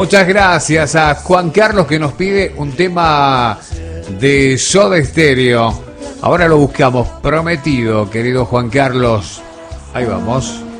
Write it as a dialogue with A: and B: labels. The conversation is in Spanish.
A: Muchas gracias a Juan Carlos que nos pide un tema de Soda Stereo. Ahora lo buscamos, prometido, querido Juan Carlos. Ahí vamos.